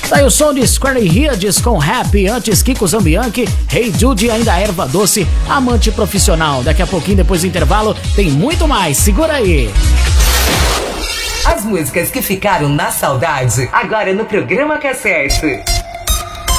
Daí o som de Square Hughes com Happy, antes Kiko Zambianchi, Hey Jude e ainda Erva Doce, Amante Profissional. Daqui a pouquinho, depois do intervalo, tem muito mais. Segura aí. As músicas que ficaram na saudade, agora no Programa Cassete.